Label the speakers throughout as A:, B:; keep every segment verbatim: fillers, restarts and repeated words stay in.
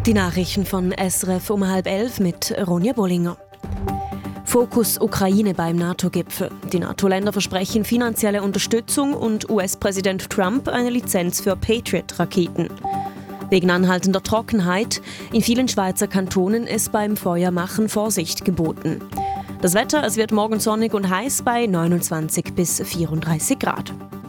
A: Die Nachrichten von S R F um halb elf mit Ronja Bollinger. Fokus Ukraine beim NATO-Gipfel. Die NATO-Länder versprechen finanzielle Unterstützung und U S-Präsident Trump eine Lizenz für Patriot-Raketen. Wegen anhaltender Trockenheit in vielen Schweizer Kantonen ist beim Feuermachen Vorsicht geboten. Das Wetter, es wird morgen sonnig und heiß bei neunundzwanzig bis vierunddreißig Grad.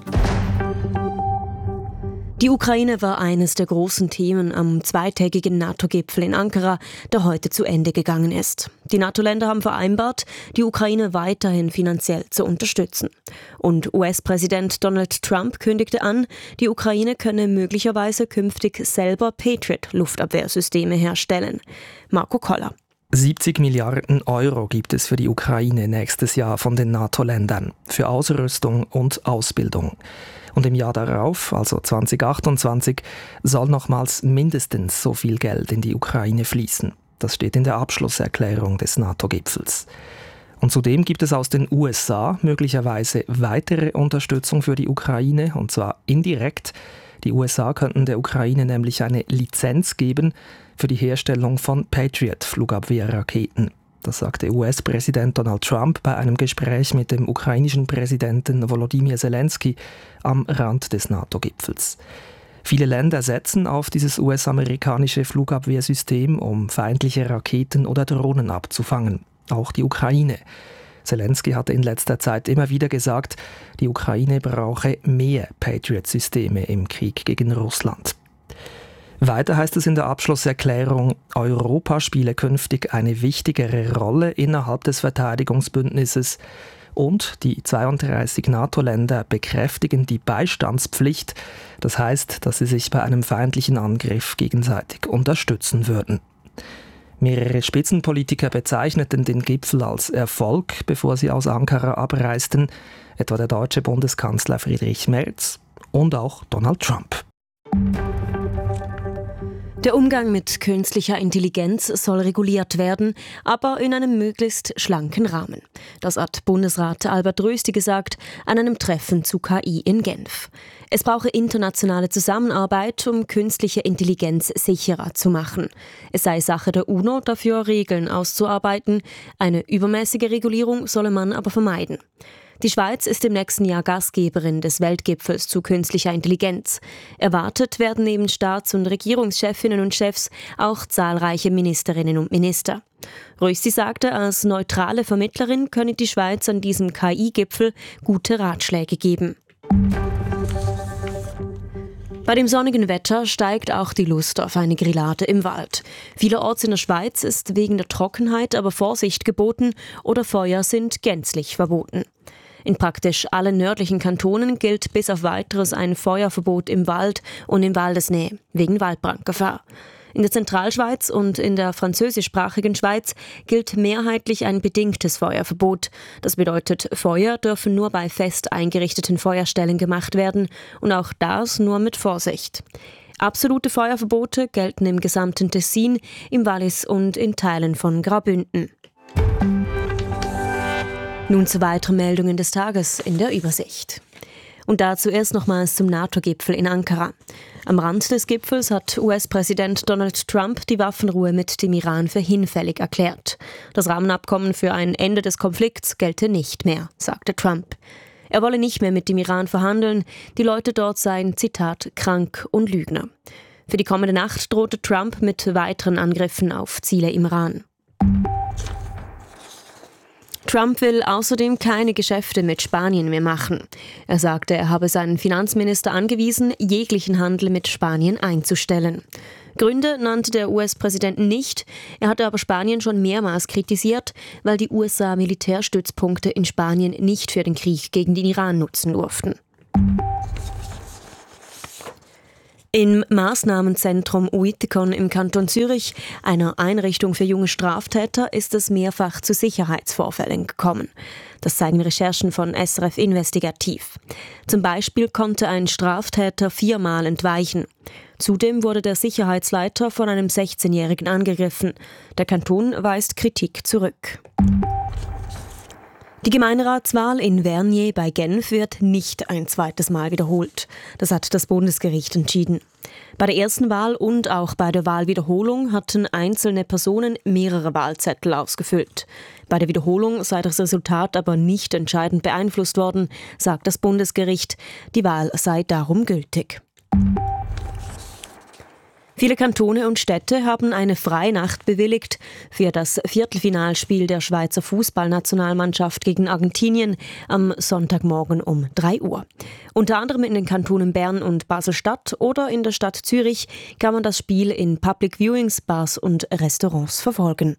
A: Die Ukraine war eines der großen Themen am zweitägigen NATO-Gipfel in Ankara, der heute zu Ende gegangen ist. Die NATO-Länder haben vereinbart, die Ukraine weiterhin finanziell zu unterstützen. Und U S-Präsident Donald Trump kündigte an, die Ukraine könne möglicherweise künftig selber Patriot-Luftabwehrsysteme herstellen. Marco Koller.
B: siebzig Milliarden Euro gibt es für die Ukraine nächstes Jahr von den NATO-Ländern für Ausrüstung und Ausbildung. Und im Jahr darauf, also zwanzig achtundzwanzig, soll nochmals mindestens so viel Geld in die Ukraine fließen. Das steht in der Abschlusserklärung des NATO-Gipfels. Und zudem gibt es aus den U S A möglicherweise weitere Unterstützung für die Ukraine, und zwar indirekt. Die U S A könnten der Ukraine nämlich eine Lizenz geben für die Herstellung von Patriot-Flugabwehrraketen. Das sagte U S-Präsident Donald Trump bei einem Gespräch mit dem ukrainischen Präsidenten Volodymyr Zelensky am Rand des NATO-Gipfels. Viele Länder setzen auf dieses U S-amerikanische Flugabwehrsystem, um feindliche Raketen oder Drohnen abzufangen. Auch die Ukraine. Zelensky hatte in letzter Zeit immer wieder gesagt, die Ukraine brauche mehr Patriot-Systeme im Krieg gegen Russland. Weiter heißt es in der Abschlusserklärung, Europa spiele künftig eine wichtigere Rolle innerhalb des Verteidigungsbündnisses und die zweiunddreißig NATO-Länder bekräftigen die Beistandspflicht. Das heißt, dass sie sich bei einem feindlichen Angriff gegenseitig unterstützen würden. Mehrere Spitzenpolitiker bezeichneten den Gipfel als Erfolg, bevor sie aus Ankara abreisten, etwa der deutsche Bundeskanzler Friedrich Merz und auch Donald Trump.
A: Der Umgang mit künstlicher Intelligenz soll reguliert werden, aber in einem möglichst schlanken Rahmen. Das hat Bundesrat Albert Rösti gesagt an einem Treffen zu K I in Genf. Es brauche internationale Zusammenarbeit, um künstliche Intelligenz sicherer zu machen. Es sei Sache der UNO, dafür Regeln auszuarbeiten. Eine übermäßige Regulierung solle man aber vermeiden. Die Schweiz ist im nächsten Jahr Gastgeberin des Weltgipfels zu künstlicher Intelligenz. Erwartet werden neben Staats- und Regierungschefinnen und Chefs auch zahlreiche Ministerinnen und Minister. Rösti sagte, als neutrale Vermittlerin könne die Schweiz an diesem K I-Gipfel gute Ratschläge geben. Bei dem sonnigen Wetter steigt auch die Lust auf eine Grillade im Wald. Vielerorts in der Schweiz ist wegen der Trockenheit aber Vorsicht geboten oder Feuer sind gänzlich verboten. In praktisch allen nördlichen Kantonen gilt bis auf Weiteres ein Feuerverbot im Wald und in Waldesnähe wegen Waldbrandgefahr. In der Zentralschweiz und in der französischsprachigen Schweiz gilt mehrheitlich ein bedingtes Feuerverbot. Das bedeutet, Feuer dürfen nur bei fest eingerichteten Feuerstellen gemacht werden und auch das nur mit Vorsicht. Absolute Feuerverbote gelten im gesamten Tessin, im Wallis und in Teilen von Graubünden. Nun zu weiteren Meldungen des Tages in der Übersicht. Und dazu erst nochmals zum NATO-Gipfel in Ankara. Am Rand des Gipfels hat U S-Präsident Donald Trump die Waffenruhe mit dem Iran für hinfällig erklärt. Das Rahmenabkommen für ein Ende des Konflikts gelte nicht mehr, sagte Trump. Er wolle nicht mehr mit dem Iran verhandeln, die Leute dort seien, Zitat, krank und Lügner. Für die kommende Nacht drohte Trump mit weiteren Angriffen auf Ziele im Iran. Trump will außerdem keine Geschäfte mit Spanien mehr machen. Er sagte, er habe seinen Finanzminister angewiesen, jeglichen Handel mit Spanien einzustellen. Gründe nannte der U S-Präsident nicht, er hatte aber Spanien schon mehrmals kritisiert, weil die U S A Militärstützpunkte in Spanien nicht für den Krieg gegen den Iran nutzen durften. Im Maßnahmenzentrum Uitikon im Kanton Zürich, einer Einrichtung für junge Straftäter, ist es mehrfach zu Sicherheitsvorfällen gekommen. Das zeigen Recherchen von S R F Investigativ. Zum Beispiel konnte ein Straftäter viermal entweichen. Zudem wurde der Sicherheitsleiter von einem sechzehnjährigen angegriffen. Der Kanton weist Kritik zurück. Die Gemeinderatswahl in Vernier bei Genf wird nicht ein zweites Mal wiederholt. Das hat das Bundesgericht entschieden. Bei der ersten Wahl und auch bei der Wahlwiederholung hatten einzelne Personen mehrere Wahlzettel ausgefüllt. Bei der Wiederholung sei das Resultat aber nicht entscheidend beeinflusst worden, sagt das Bundesgericht. Die Wahl sei darum gültig. Viele Kantone und Städte haben eine Freinacht bewilligt für das Viertelfinalspiel der Schweizer Fußballnationalmannschaft gegen Argentinien am Sonntagmorgen um drei Uhr. Unter anderem in den Kantonen Bern und Basel-Stadt oder in der Stadt Zürich kann man das Spiel in Public Viewings, Bars und Restaurants verfolgen.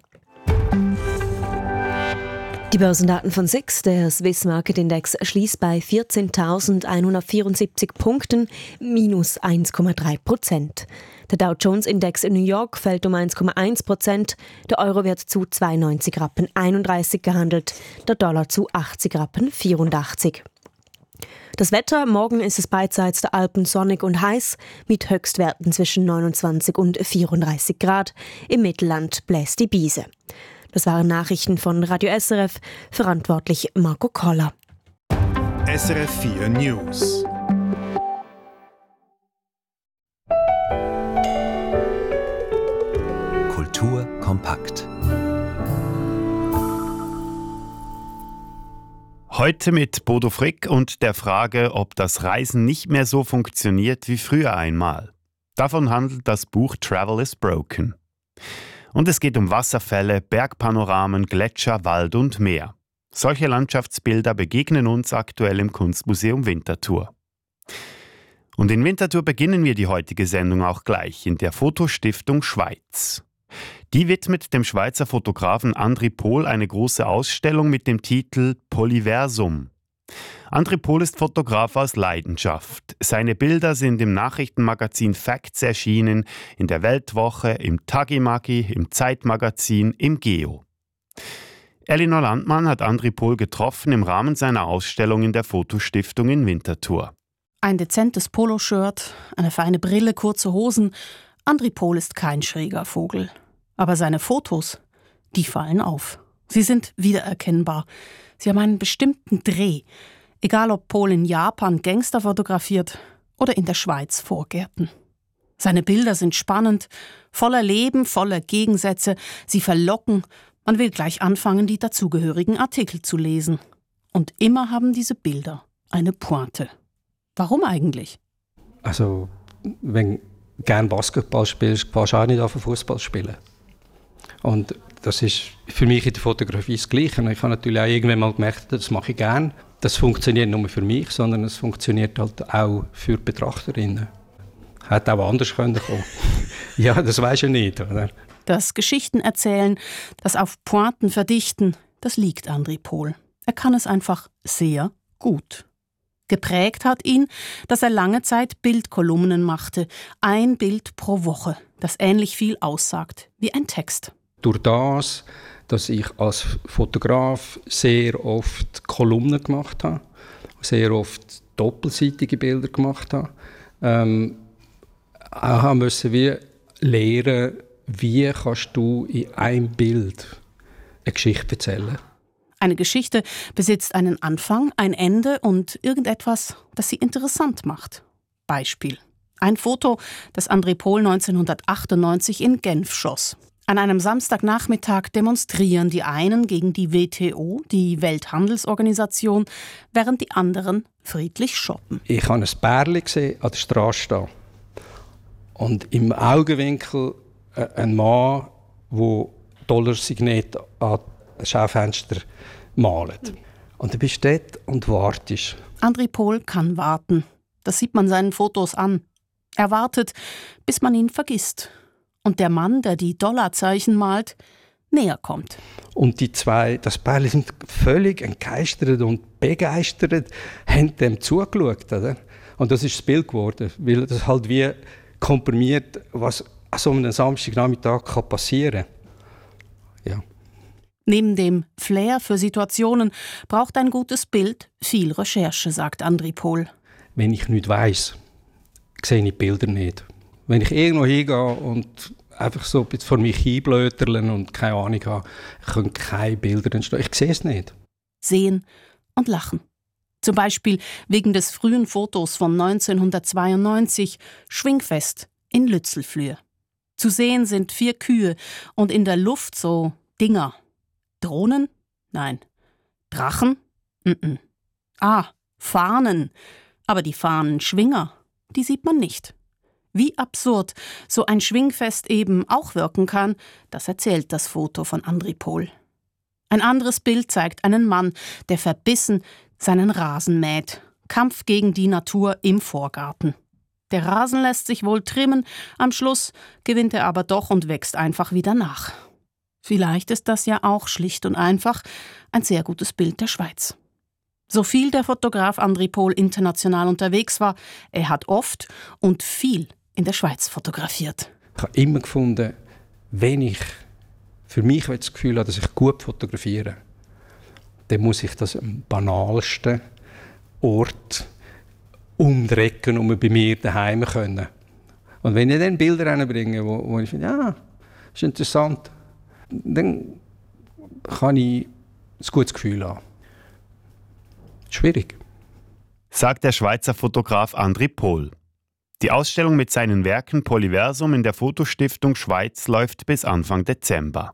A: Die Börsendaten von S I X, der Swiss Market Index, schließt bei vierzehntausendeinhundertvierundsiebzig Punkten, minus eins Komma drei Prozent. Der Dow Jones Index in New York fällt um eins Komma eins Prozent, der Euro wird zu zweiundneunzig Rappen einunddreißig gehandelt, der Dollar zu achtzig Rappen vierundachtzig. Das Wetter: Morgen ist es beidseits der Alpen sonnig und heiß, mit Höchstwerten zwischen neunundzwanzig und vierunddreißig Grad. Im Mittelland bläst die Biese. Das waren Nachrichten von Radio S R F, verantwortlich Marco Koller.
C: S R F vier News.
D: Kultur kompakt.
C: Heute mit Bodo Frick und der Frage, ob das Reisen nicht mehr so funktioniert wie früher einmal. Davon handelt das Buch Travel is Broken. Und es geht um Wasserfälle, Bergpanoramen, Gletscher, Wald und Meer. Solche Landschaftsbilder begegnen uns aktuell im Kunstmuseum Winterthur. Und in Winterthur beginnen wir die heutige Sendung auch gleich in der Fotostiftung Schweiz. Die widmet dem Schweizer Fotografen Andri Pohl eine große Ausstellung mit dem Titel Polyversum. Andri Pohl ist Fotograf aus Leidenschaft. Seine Bilder sind im Nachrichtenmagazin Facts erschienen, in der Weltwoche, im Tagimagi, im Zeitmagazin, im Geo. Elinor Landmann hat Andri Pohl getroffen im Rahmen seiner Ausstellung in der Fotostiftung in Winterthur.
E: Ein dezentes Poloshirt, eine feine Brille, kurze Hosen. Andri Pohl ist kein schräger Vogel. Aber seine Fotos, die fallen auf. Sie sind wiedererkennbar. Sie haben einen bestimmten Dreh. Egal ob Pohl in Japan Gangster fotografiert oder in der Schweiz Vorgärten. Seine Bilder sind spannend, voller Leben, voller Gegensätze. Sie verlocken. Man will gleich anfangen, die dazugehörigen Artikel zu lesen. Und immer haben diese Bilder eine Pointe. Warum eigentlich?
F: Also, wenn du gerne Basketball spielst, fährst du auch nicht auf Fußball spielen. Und das ist für mich in der Fotografie das Gleiche. Ich habe natürlich auch irgendwann mal gemerkt, das mache ich gerne. Das funktioniert nicht nur für mich, sondern es funktioniert halt auch für die Betrachterinnen. Hätte auch anders kommen können. Ja, das weisst du nicht, oder?
E: Das Geschichten erzählen, das auf Pointen verdichten, das liegt Andri Pohl. Er kann es einfach sehr gut. Geprägt hat ihn, dass er lange Zeit Bildkolumnen machte. Ein Bild pro Woche, das ähnlich viel aussagt wie ein Text.
F: Durch das, dass ich als Fotograf sehr oft Kolumnen gemacht habe, sehr oft doppelseitige Bilder gemacht habe, ähm, auch musste wir lernen, wie kannst du in einem Bild eine Geschichte erzählen.
E: Eine Geschichte besitzt einen Anfang, ein Ende und irgendetwas, das sie interessant macht. Beispiel: Ein Foto, das Andri Pohl neunzehnhundertachtundneunzig in Genf schoss. An einem Samstagnachmittag demonstrieren die einen gegen die W T O, die Welthandelsorganisation, während die anderen friedlich shoppen.
F: Ich habe ein Pärchen gesehen an der Straße stehen. Und im Augenwinkel ein Mann, der Dollarsignete an das Schaufenster malt. Und du bist dort und wartest.
E: Andri Pohl kann warten. Das sieht man seinen Fotos an. Er wartet, bis man ihn vergisst. Und der Mann, der die Dollarzeichen malt, näher kommt.
F: Und die zwei, das Pärchen, sind völlig entgeistert und begeistert, haben dem zugeschaut. Oder? Und das ist das Bild geworden, weil das halt wie komprimiert, was an so einem Samstagnachmittag passieren kann. Ja.
E: Neben dem Flair für Situationen braucht ein gutes Bild viel Recherche, sagt Andri Pohl.
F: Wenn ich nichts weiss, sehe ich die Bilder nicht. Wenn ich irgendwo hingehe und einfach so ein bisschen vor mich hinblöterle und keine Ahnung habe, können keine Bilder entstehen. Ich sehe es nicht.
E: sehen und lachen. Zum Beispiel wegen des frühen Fotos von neunzehnhundertzweiundneunzig, Schwingfest in Lützelflüh. Zu sehen sind vier Kühe und in der Luft so Dinger. Drohnen? Nein. Drachen? Mm-mm. Ah, Fahnen. Aber die Fahnenschwinger, die sieht man nicht. Wie absurd so ein Schwingfest eben auch wirken kann, das erzählt das Foto von Andri Pohl. Ein anderes Bild zeigt einen Mann, der verbissen seinen Rasen mäht. Kampf gegen die Natur im Vorgarten. Der Rasen lässt sich wohl trimmen, am Schluss gewinnt er aber doch und wächst einfach wieder nach. Vielleicht ist das ja auch schlicht und einfach ein sehr gutes Bild der Schweiz. So viel der Fotograf Andri Pohl international unterwegs war, er hat oft und viel in der Schweiz fotografiert.
F: Ich habe immer gefunden, wenn ich für mich das Gefühl habe, dass ich gut fotografiere, dann muss ich das am banalsten Ort umdrecken, um bei mir daheim zu können. Und wenn ich dann Bilder reinbringe, wo, wo ich finde, ja, das ist interessant, dann kann ich ein gutes Gefühl haben. Schwierig.
C: Sagt der Schweizer Fotograf Andri Pohl. Die Ausstellung mit seinen Werken Polyversum in der Fotostiftung Schweiz läuft bis Anfang Dezember.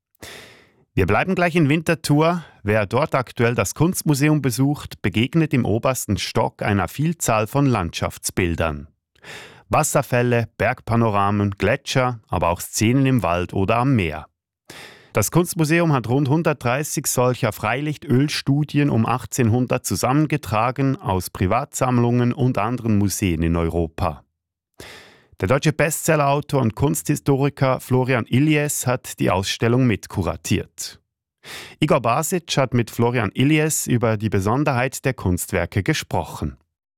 C: Wir bleiben gleich in Winterthur. Wer dort aktuell das Kunstmuseum besucht, begegnet im obersten Stock einer Vielzahl von Landschaftsbildern. Wasserfälle, Bergpanoramen, Gletscher, aber auch Szenen im Wald oder am Meer. Das Kunstmuseum hat rund hundertdreißig solcher Freilichtölstudien um achtzehnhundert zusammengetragen aus Privatsammlungen und anderen Museen in Europa. Der deutsche Bestsellerautor und Kunsthistoriker Florian Illies hat die Ausstellung mitkuratiert. Igor Basic hat mit Florian Illies über die Besonderheit der Kunstwerke gesprochen.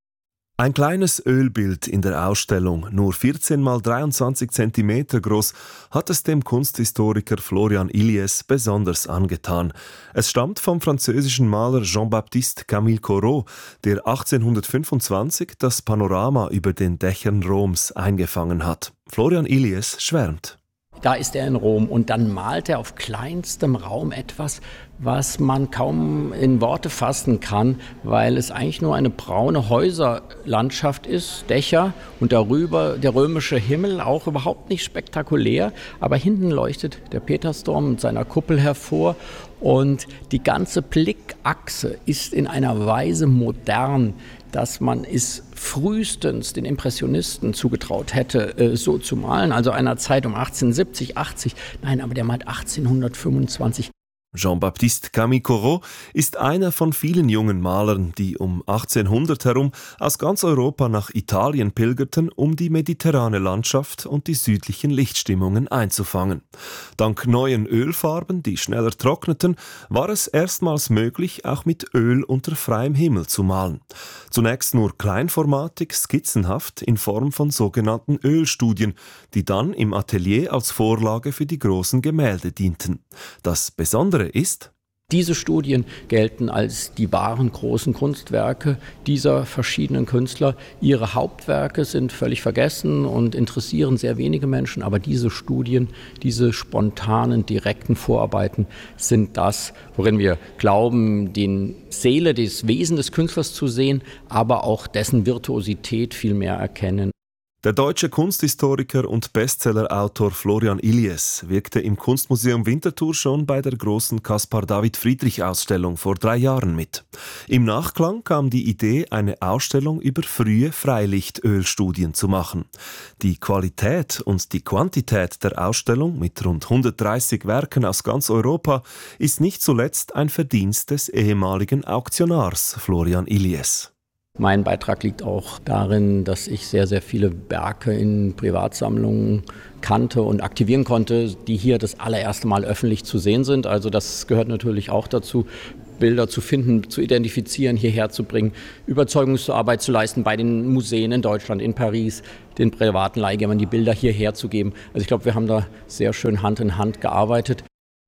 G: Ein kleines Ölbild in der Ausstellung, nur vierzehn mal dreiundzwanzig Zentimeter groß, hat es dem Kunsthistoriker Florian Illies besonders angetan. Es stammt vom französischen Maler Jean-Baptiste Camille Corot, der achtzehnhundertfünfundzwanzig das Panorama über den Dächern Roms eingefangen hat. Florian Illies schwärmt.
H: Da ist er in Rom und dann malt er auf kleinstem Raum etwas, was man kaum in Worte fassen kann, weil es eigentlich nur eine braune Häuserlandschaft ist, Dächer und darüber der römische Himmel, auch überhaupt nicht spektakulär, aber hinten leuchtet der Petersdom mit seiner Kuppel hervor und die ganze Blickachse ist in einer Weise modern, dass man es frühestens den Impressionisten zugetraut hätte, äh, so zu malen. Also einer Zeit um achtzehnhundertsiebzig, achtzig. Nein, aber der malt achtzehnhundertfünfundzwanzig.
G: Jean-Baptiste Camille Corot ist einer von vielen jungen Malern, die um achtzehnhundert herum aus ganz Europa nach Italien pilgerten, um die mediterrane Landschaft und die südlichen Lichtstimmungen einzufangen. Dank neuen Ölfarben, die schneller trockneten, war es erstmals möglich, auch mit Öl unter freiem Himmel zu malen. Zunächst nur kleinformatig, skizzenhaft in Form von sogenannten Ölstudien, die dann im Atelier als Vorlage für die großen Gemälde dienten. Das Besondere ist,
H: diese Studien gelten als die wahren großen Kunstwerke dieser verschiedenen Künstler. Ihre Hauptwerke sind völlig vergessen und interessieren sehr wenige Menschen, aber diese Studien, diese spontanen, direkten Vorarbeiten sind das, worin wir glauben, die Seele, das Wesen des Künstlers zu sehen, aber auch dessen Virtuosität viel mehr erkennen.
G: Der deutsche Kunsthistoriker und Bestsellerautor Florian Illies wirkte im Kunstmuseum Winterthur schon bei der großen Caspar-David-Friedrich-Ausstellung vor drei Jahren mit. Im Nachklang kam die Idee, eine Ausstellung über frühe Freilichtölstudien zu machen. Die Qualität und die Quantität der Ausstellung mit rund hundertdreißig Werken aus ganz Europa ist nicht zuletzt ein Verdienst des ehemaligen Auktionars Florian Illies.
H: Mein Beitrag liegt auch darin, dass ich sehr, sehr viele Werke in Privatsammlungen kannte und aktivieren konnte, die hier das allererste Mal öffentlich zu sehen sind. Also das gehört natürlich auch dazu, Bilder zu finden, zu identifizieren, hierher zu bringen, Überzeugungsarbeit zu leisten bei den Museen in Deutschland, in Paris, den privaten Leihgebern die Bilder hierher zu geben. Also ich glaube, wir haben da sehr schön Hand in Hand gearbeitet.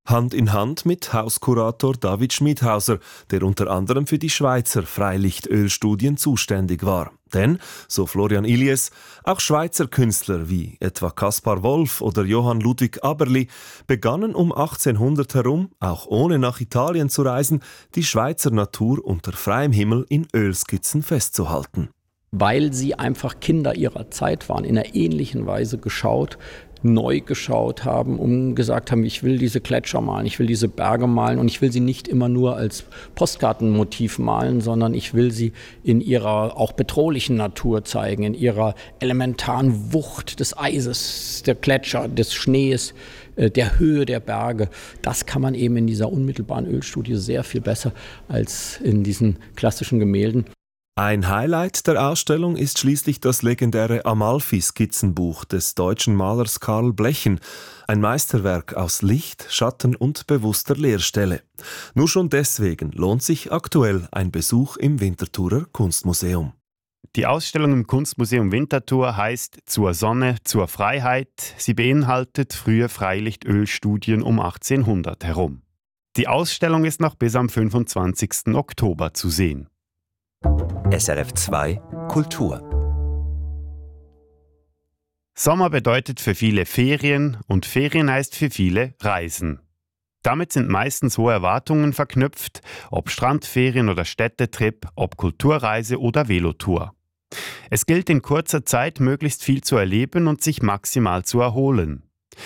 G: Hand in Hand mit Hauskurator David Schmidhauser, der unter anderem für die Schweizer Freilichtölstudien zuständig war. Denn, so Florian Illies, auch Schweizer Künstler wie etwa Kaspar Wolf oder Johann Ludwig Aberli begannen um achtzehnhundert herum, auch ohne nach Italien zu reisen, die Schweizer Natur unter freiem Himmel in Ölskizzen festzuhalten.
H: Weil sie einfach Kinder ihrer Zeit waren, in einer ähnlichen Weise geschaut, neu geschaut haben, um gesagt haben, ich will diese Gletscher malen, ich will diese Berge malen und ich will sie nicht immer nur als Postkartenmotiv malen, sondern ich will sie in ihrer auch bedrohlichen Natur zeigen, in ihrer elementaren Wucht des Eises, der Gletscher, des Schnees, der Höhe der Berge. Das kann man eben in dieser unmittelbaren Ölstudie sehr viel besser als in diesen klassischen Gemälden.
G: Ein Highlight der Ausstellung ist schließlich das legendäre Amalfi-Skizzenbuch des deutschen Malers Karl Blechen, ein Meisterwerk aus Licht, Schatten und bewusster Leerstelle. Nur schon deswegen lohnt sich aktuell ein Besuch im Winterthurer Kunstmuseum.
C: Die Ausstellung im Kunstmuseum Winterthur heißt »Zur Sonne, zur Freiheit«. Sie beinhaltet frühe Freilichtölstudien um achtzehnhundert herum. Die Ausstellung ist noch bis am fünfundzwanzigsten Oktober zu sehen.
D: S R F zwei Kultur.
C: Sommer bedeutet für viele Ferien und Ferien heißt für viele Reisen. Damit sind meistens hohe Erwartungen verknüpft, ob Strandferien oder Städtetrip, ob Kulturreise oder Velotour. Es gilt in kurzer Zeit möglichst viel zu erleben und sich maximal zu erholen.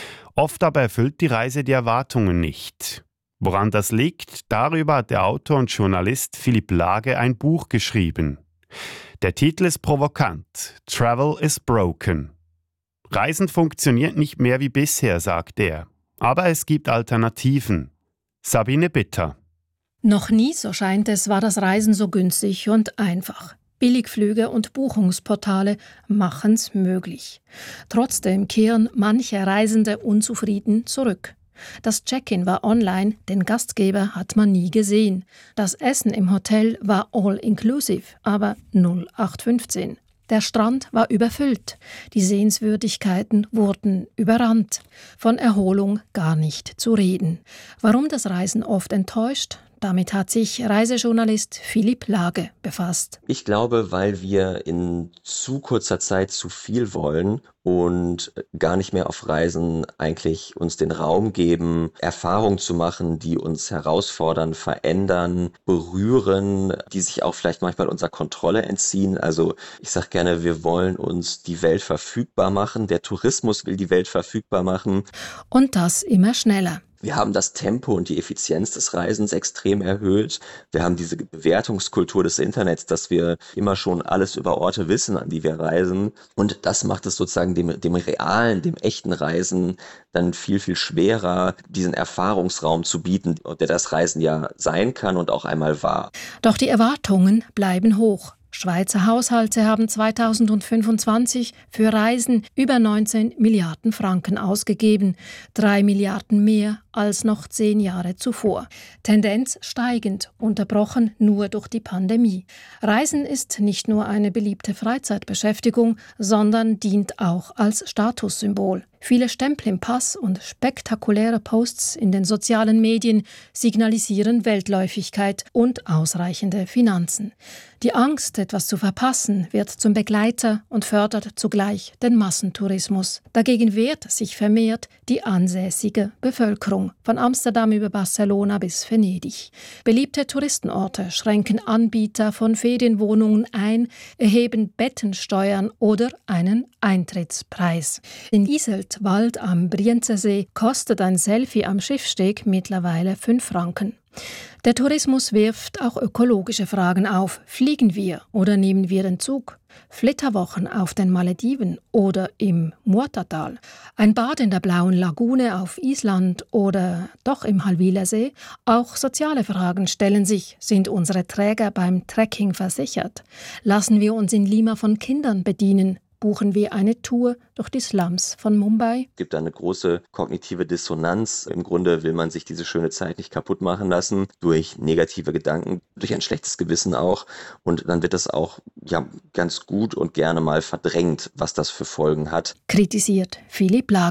C: Oft aber erfüllt die Reise die Erwartungen nicht. Woran das liegt, darüber hat der Autor und Journalist Philipp Lage ein Buch geschrieben. Der Titel ist provokant: Travel is broken. Reisen funktioniert nicht mehr wie bisher, sagt er. Aber es gibt Alternativen. Sabine Bitter.
I: Noch nie, so scheint es, war das Reisen so günstig und einfach. Billigflüge und Buchungsportale machen's möglich. Trotzdem kehren manche Reisende unzufrieden zurück. Das Check-in war online, den Gastgeber hat man nie gesehen. Das Essen im Hotel war all-inclusive, aber null acht fünfzehn. Der Strand war überfüllt. Die Sehenswürdigkeiten wurden überrannt. Von Erholung gar nicht zu reden. Warum das Reisen oft enttäuscht? Damit hat sich Reisejournalist Philipp Lage befasst.
J: Ich glaube, weil wir in zu kurzer Zeit zu viel wollen und gar nicht mehr auf Reisen eigentlich uns den Raum geben, Erfahrungen zu machen, die uns herausfordern, verändern, berühren, die sich auch vielleicht manchmal unserer Kontrolle entziehen. Also ich sage gerne, wir wollen uns die Welt verfügbar machen. Der Tourismus will die Welt verfügbar machen.
I: Und das immer schneller.
J: Wir haben das Tempo und die Effizienz des Reisens extrem erhöht. Wir haben diese Bewertungskultur des Internets, dass wir immer schon alles über Orte wissen, an die wir reisen. Und das macht es sozusagen dem, dem realen, dem echten Reisen dann viel, viel schwerer, diesen Erfahrungsraum zu bieten, der das Reisen ja sein kann und auch einmal war.
I: Doch die Erwartungen bleiben hoch. Schweizer Haushalte haben zweitausendfünfundzwanzig für Reisen über neunzehn Milliarden Franken ausgegeben, drei Milliarden mehr als noch zehn Jahre zuvor. Tendenz steigend, unterbrochen nur durch die Pandemie. Reisen ist nicht nur eine beliebte Freizeitbeschäftigung, sondern dient auch als Statussymbol. Viele Stempel im Pass und spektakuläre Posts in den sozialen Medien signalisieren Weltläufigkeit und ausreichende Finanzen. Die Angst, etwas zu verpassen, wird zum Begleiter und fördert zugleich den Massentourismus. Dagegen wehrt sich vermehrt die ansässige Bevölkerung, von Amsterdam über Barcelona bis Venedig. Beliebte Touristenorte schränken Anbieter von Ferienwohnungen ein, erheben Bettensteuern oder einen Eintrittspreis. In Iseltwald am Brienzersee kostet ein Selfie am Schiffsteg mittlerweile fünf Franken. Der Tourismus wirft auch ökologische Fragen auf. Fliegen wir oder nehmen wir den Zug? Flitterwochen auf den Malediven oder im Muatatal? Ein Bad in der blauen Lagune auf Island oder doch im Halwilersee? Auch soziale Fragen stellen sich. Sind unsere Träger beim Trekking versichert? Lassen wir uns in Lima von Kindern bedienen? Buchen wir eine Tour durch die Slums von Mumbai?
J: Es gibt da eine große kognitive Dissonanz. Im Grunde will man sich diese schöne Zeit nicht kaputt machen lassen durch negative Gedanken, durch ein schlechtes Gewissen auch. Und dann wird das auch ja, ganz gut und gerne mal verdrängt, was das für Folgen hat.
I: Kritisiert Philipp Lage.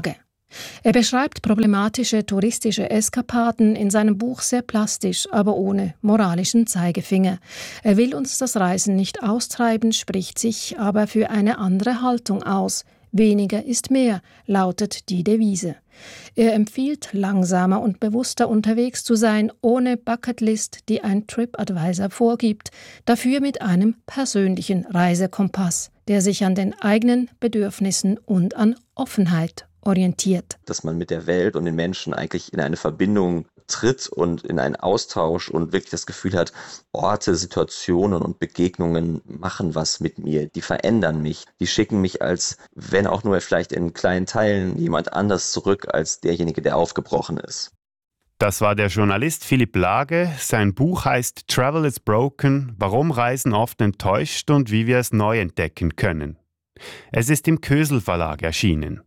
I: Er beschreibt problematische touristische Eskapaden in seinem Buch sehr plastisch, aber ohne moralischen Zeigefinger. Er will uns das Reisen nicht austreiben, spricht sich aber für eine andere Haltung aus. Weniger ist mehr, lautet die Devise. Er empfiehlt, langsamer und bewusster unterwegs zu sein, ohne Bucketlist, die ein TripAdvisor vorgibt, dafür mit einem persönlichen Reisekompass, der sich an den eigenen Bedürfnissen und an Offenheit orientiert.
J: Dass man mit der Welt und den Menschen eigentlich in eine Verbindung tritt und in einen Austausch und wirklich das Gefühl hat, Orte, Situationen und Begegnungen machen was mit mir, die verändern mich, die schicken mich als, wenn auch nur vielleicht in kleinen Teilen, jemand anders zurück als derjenige, der aufgebrochen ist.
C: Das war der Journalist Philipp Lage. Sein Buch heißt Travel is Broken, warum Reisen oft enttäuscht und wie wir es neu entdecken können. Es ist im Kösel Verlag erschienen.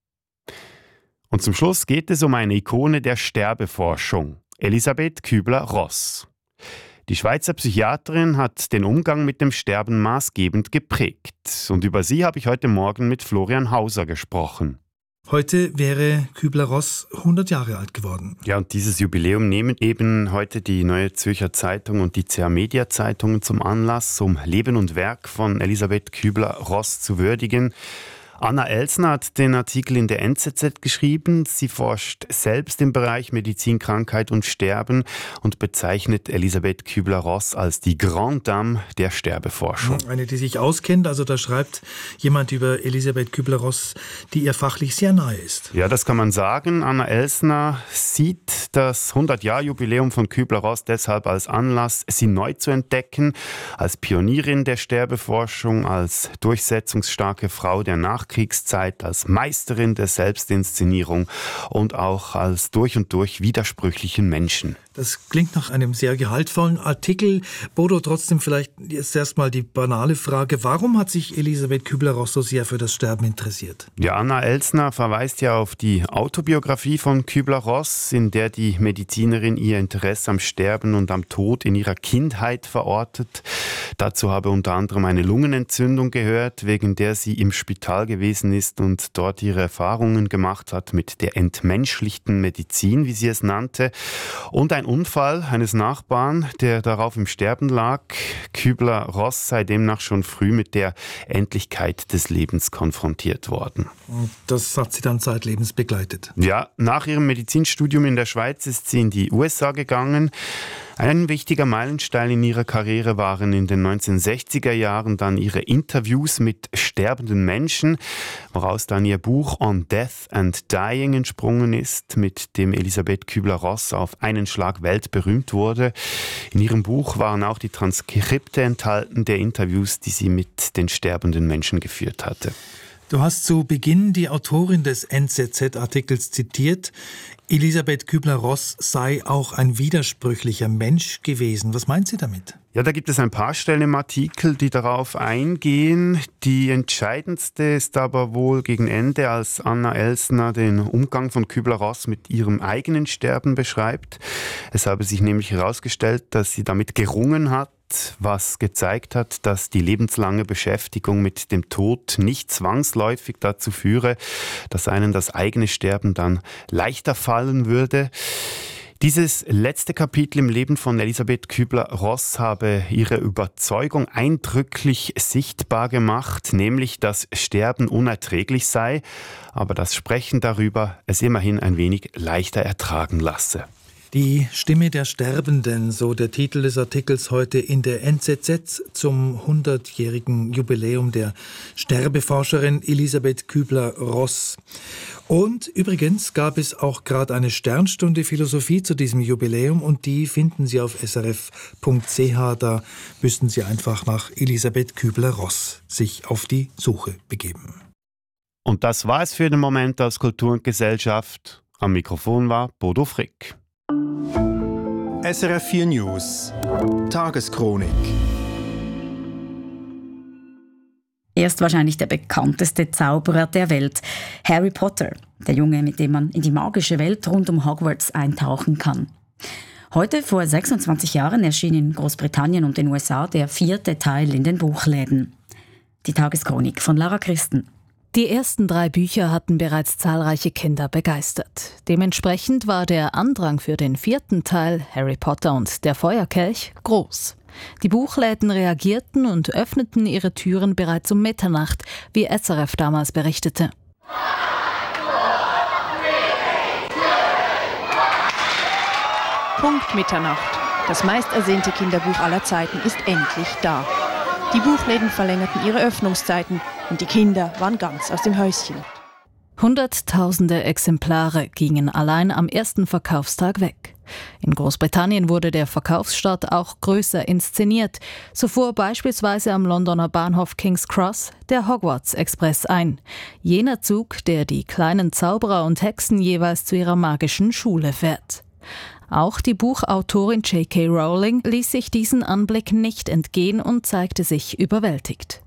C: Und zum Schluss geht es um eine Ikone der Sterbeforschung, Elisabeth Kübler-Ross. Die Schweizer Psychiaterin hat den Umgang mit dem Sterben maßgebend geprägt. Und über sie habe ich heute Morgen mit Florian Hauser gesprochen.
K: Heute wäre Kübler-Ross hundert Jahre alt geworden.
C: Ja, und dieses Jubiläum nehmen eben heute die Neue Zürcher Zeitung und die C A Media Zeitungen zum Anlass, um Leben und Werk von Elisabeth Kübler-Ross zu würdigen. Anna Elsner hat den Artikel in der N Z Z geschrieben. Sie forscht selbst im Bereich Medizin, Krankheit und Sterben und bezeichnet Elisabeth Kübler-Ross als die Grande Dame der Sterbeforschung.
K: Eine, die sich auskennt, also da schreibt jemand über Elisabeth Kübler-Ross, die ihr fachlich sehr nahe ist.
C: Ja, das kann man sagen. Anna Elsner sieht das hundert-Jahr-Jubiläum von Kübler-Ross deshalb als Anlass, sie neu zu entdecken, als Pionierin der Sterbeforschung, als durchsetzungsstarke Frau der Nachkriegszeit, als Meisterin der Selbstinszenierung und auch als durch und durch widersprüchlichen Menschen.
K: Das klingt nach einem sehr gehaltvollen Artikel. Bodo, trotzdem vielleicht jetzt erstmal die banale Frage, warum hat sich Elisabeth Kübler-Ross so sehr für das Sterben interessiert?
C: Ja, Anna Elsner verweist ja auf die Autobiografie von Kübler-Ross, in der die Medizinerin ihr Interesse am Sterben und am Tod in ihrer Kindheit verortet. Dazu habe unter anderem eine Lungenentzündung gehört, wegen der sie im Spital gewesen ist und dort ihre Erfahrungen gemacht hat mit der entmenschlichten Medizin, wie sie es nannte, und ein Unfall eines Nachbarn, der darauf im Sterben lag. Kübler-Ross sei demnach schon früh mit der Endlichkeit des Lebens konfrontiert worden.
K: Und das hat sie dann zeitlebens begleitet?
C: Ja, nach ihrem Medizinstudium in der Schweiz ist sie in die U S A gegangen. Ein wichtiger Meilenstein in ihrer Karriere waren in den neunzehnhundertsechziger Jahren dann ihre Interviews mit sterbenden Menschen, woraus dann ihr Buch On Death and Dying entsprungen ist, mit dem Elisabeth Kübler-Ross auf einen Schlag weltberühmt wurde. In ihrem Buch waren auch die Transkripte enthalten der Interviews, die sie mit den sterbenden Menschen geführt hatte.
K: Du hast zu Beginn die Autorin des N Z Z-Artikels zitiert. Elisabeth Kübler-Ross sei auch ein widersprüchlicher Mensch gewesen. Was meint sie damit?
C: Ja, da gibt es ein paar Stellen im Artikel, die darauf eingehen. Die entscheidendste ist aber wohl gegen Ende, als Anna Elsner den Umgang von Kübler-Ross mit ihrem eigenen Sterben beschreibt. Es habe sich nämlich herausgestellt, dass sie damit gerungen hat, was gezeigt hat, dass die lebenslange Beschäftigung mit dem Tod nicht zwangsläufig dazu führe, dass einen das eigene Sterben dann leichter fallen würde. Dieses letzte Kapitel im Leben von Elisabeth Kübler-Ross habe ihre Überzeugung eindrücklich sichtbar gemacht, nämlich, dass Sterben unerträglich sei, aber das Sprechen darüber es immerhin ein wenig leichter ertragen lasse.
K: Die Stimme der Sterbenden, so der Titel des Artikels heute in der N Z Z zum hundertjährigen Jubiläum der Sterbeforscherin Elisabeth Kübler-Ross. Und übrigens gab es auch gerade eine Sternstunde Philosophie zu diesem Jubiläum und die finden Sie auf s r f punkt c h. Da müssten Sie einfach nach Elisabeth Kübler-Ross sich auf die Suche begeben.
C: Und das war es für den Moment aus Kultur und Gesellschaft. Am Mikrofon war Bodo Frick.
L: S R F vier News Tageschronik.
M: Er ist wahrscheinlich der bekannteste Zauberer der Welt, Harry Potter, der Junge, mit dem man in die magische Welt rund um Hogwarts eintauchen kann. Heute, vor sechsundzwanzig Jahren, erschien in Großbritannien und den U S A der vierte Teil in den Buchläden. Die Tageschronik von Lara Christen.
N: Die ersten drei Bücher hatten bereits zahlreiche Kinder begeistert. Dementsprechend war der Andrang für den vierten Teil, Harry Potter und der Feuerkelch, groß. Die Buchläden reagierten und öffneten ihre Türen bereits um Mitternacht, wie S R F damals berichtete.
O: Punkt Mitternacht. Das meistersehnte Kinderbuch aller Zeiten ist endlich da. Die Buchläden verlängerten ihre Öffnungszeiten und die Kinder waren ganz aus dem Häuschen.
N: Hunderttausende Exemplare gingen allein am ersten Verkaufstag weg. In Großbritannien wurde der Verkaufsstart auch größer inszeniert. So fuhr beispielsweise am Londoner Bahnhof King's Cross der Hogwarts Express ein. Jener Zug, der die kleinen Zauberer und Hexen jeweils zu ihrer magischen Schule fährt. Auch die Buchautorin J K Rowling ließ sich diesen Anblick nicht entgehen und zeigte sich überwältigt.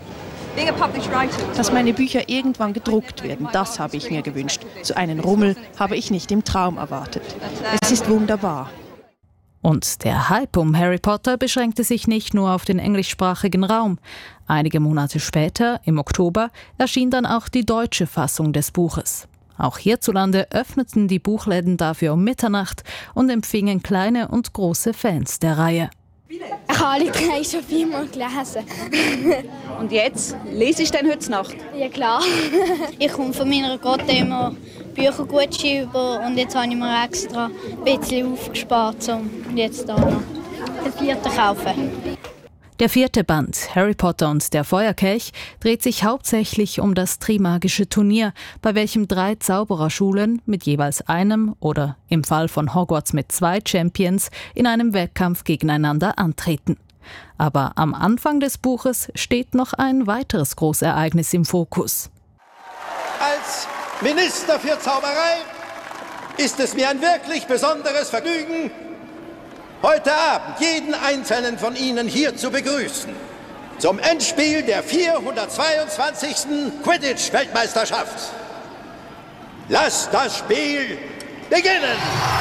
O: Dass meine Bücher irgendwann gedruckt werden, das habe ich mir gewünscht. So einen Rummel habe ich nicht im Traum erwartet. Es ist wunderbar.
N: Und der Hype um Harry Potter beschränkte sich nicht nur auf den englischsprachigen Raum. Einige Monate später, im Oktober, erschien dann auch die deutsche Fassung des Buches. Auch hierzulande öffneten die Buchläden dafür um Mitternacht und empfingen kleine und große Fans der Reihe.
P: Ich habe alle drei schon viermal gelesen.
O: Und jetzt? Lese ich denn heute Nacht?
P: Ja klar. Ich komme von meiner Grotte immer Büchergutscheine über und jetzt habe ich mir extra ein bisschen aufgespart, um jetzt da noch den vierten zu kaufen.
N: Der vierte Band, Harry Potter und der Feuerkelch, dreht sich hauptsächlich um das Trimagische Turnier, bei welchem drei Zaubererschulen mit jeweils einem oder im Fall von Hogwarts mit zwei Champions in einem Wettkampf gegeneinander antreten. Aber am Anfang des Buches steht noch ein weiteres Großereignis im Fokus.
Q: Als Minister für Zauberei ist es mir ein wirklich besonderes Vergnügen, heute Abend jeden einzelnen von Ihnen hier zu begrüßen. Zum Endspiel der vierhundertzweiundzwanzigsten Quidditch-Weltmeisterschaft. Lasst das Spiel beginnen!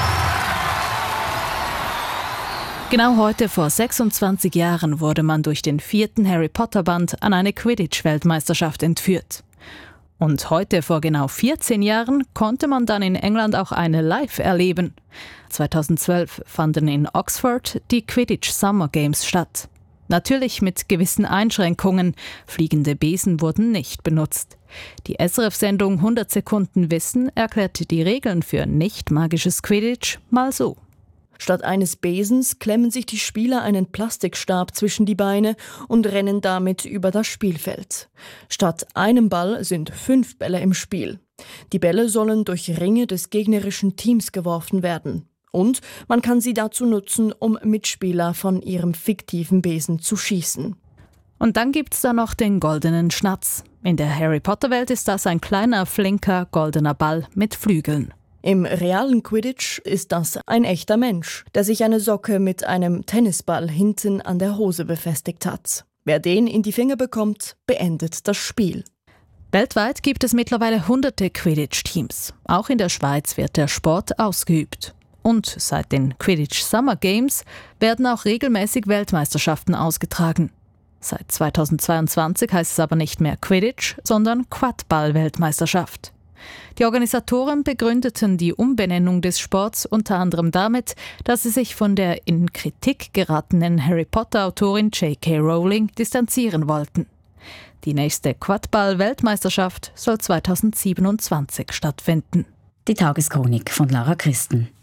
N: Genau heute vor sechsundzwanzig Jahren wurde man durch den vierten Harry Potter Band an eine Quidditch-Weltmeisterschaft entführt. Und heute vor genau vierzehn Jahren konnte man dann in England auch eine live erleben. zweitausendzwölf fanden in Oxford die Quidditch Summer Games statt. Natürlich mit gewissen Einschränkungen. Fliegende Besen wurden nicht benutzt. Die S R F-Sendung hundert Sekunden Wissen erklärte die Regeln für nicht magisches Quidditch mal so.
R: Statt eines Besens klemmen sich die Spieler einen Plastikstab zwischen die Beine und rennen damit über das Spielfeld. Statt einem Ball sind fünf Bälle im Spiel. Die Bälle sollen durch Ringe des gegnerischen Teams geworfen werden. Und man kann sie dazu nutzen, um Mitspieler von ihrem fiktiven Besen zu schießen.
N: Und dann gibt's da noch den goldenen Schnatz. In der Harry-Potter-Welt ist das ein kleiner, flinker, goldener Ball mit Flügeln.
R: Im realen Quidditch ist das ein echter Mensch, der sich eine Socke mit einem Tennisball hinten an der Hose befestigt hat. Wer den in die Finger bekommt, beendet das Spiel.
N: Weltweit gibt es mittlerweile hunderte Quidditch-Teams. Auch in der Schweiz wird der Sport ausgeübt. Und seit den Quidditch Summer Games werden auch regelmäßig Weltmeisterschaften ausgetragen. Seit zweitausendzweiundzwanzig heißt es aber nicht mehr Quidditch, sondern Quadball-Weltmeisterschaft. Die Organisatoren begründeten die Umbenennung des Sports unter anderem damit, dass sie sich von der in Kritik geratenen Harry Potter-Autorin J K Rowling distanzieren wollten. Die nächste Quadball-Weltmeisterschaft soll zweitausendsiebenundzwanzig stattfinden.
M: Die Tageschronik von Lara Christen.